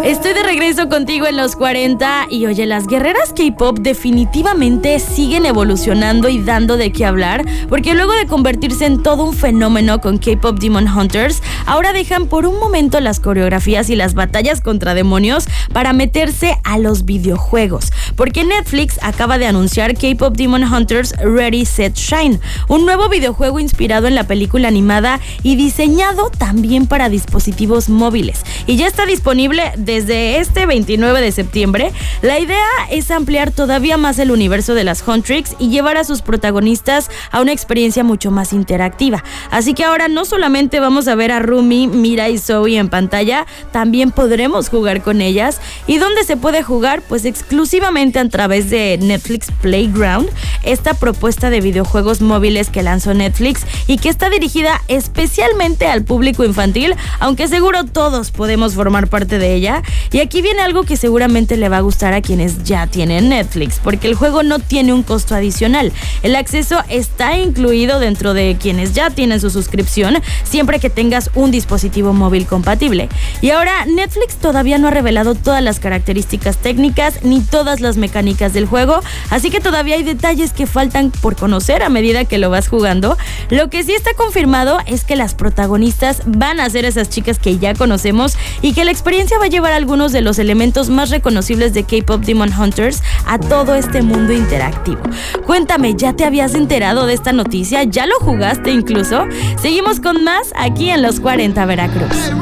Estoy de regreso contigo en los 40 y oye, las guerreras K-pop definitivamente siguen evolucionando y dando de qué hablar, porque luego de convertirse en todo un fenómeno con K-Pop Demon Hunters, ahora dejan por un momento las coreografías y las batallas contra demonios para meterse a los videojuegos, porque Netflix acaba de anunciar K-Pop Demon Hunters Ready, Set, Shine, un nuevo videojuego inspirado en la película animada y diseñado también para dispositivos móviles, y ya está disponible desde este 29 de septiembre. La idea es ampliar todavía más el universo de las Huntrix y llevar a sus protagonistas a una experiencia mucho más interactiva. Así que ahora no solamente vamos a ver a Rumi, Mira y Zoe en pantalla, también podremos jugar con ellas. ¿Y dónde se puede jugar? Pues exclusivamente a través de Netflix Playground, esta propuesta de videojuegos móviles que lanzó Netflix y que está dirigida especialmente al público infantil, aunque seguro todos podemos formar parte de ella. Y aquí viene algo que seguramente le va a gustar a quienes ya tienen Netflix, porque el juego no tiene un costo adicional. El acceso está incluido dentro de quienes ya tienen su suscripción, siempre que tengas un dispositivo móvil compatible. Y ahora Netflix todavía no ha revelado todas las características técnicas ni todas las mecánicas del juego, así que todavía hay detalles que faltan por conocer a medida que lo vas jugando. Lo que sí está confirmado es que las protagonistas van a ser esas chicas que ya conocemos y que la experiencia va a llevar algunos de los elementos más reconocibles de K-Pop Demon Hunters a todo este mundo interactivo. Cuéntame, ¿ya te habías enterado de esta noticia? ¿Ya lo jugaste incluso? Seguimos con más aquí en Los 40 Veracruz.